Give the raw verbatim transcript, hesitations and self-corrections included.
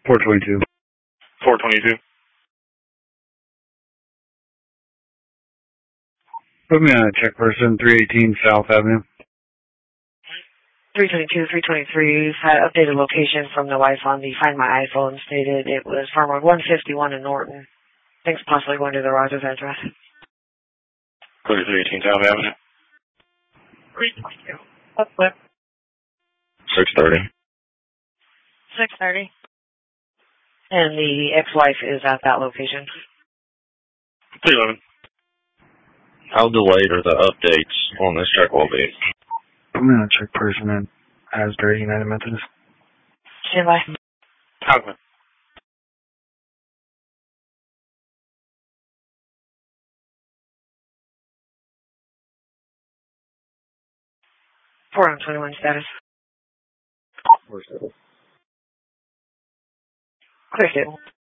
four twenty-two. four twenty-two. Put me on a check person, three eighteen South Avenue. three twenty-two, three twenty-three, had updated location from the wife on the Find My iPhone, stated it was Farm Road one fifty-one in Norton. Thanks, possibly going to the Rogers address. Go to three eighteen South Avenue. three twenty-two. Up flip. six thirty. six thirty. And the ex-wife is at that location. three eleven. How delayed are the updates on this check will be? Put me on a check person in Asbury United Methodist. Stand by. How's it? four twenty-one status. Where's that? Clear stable.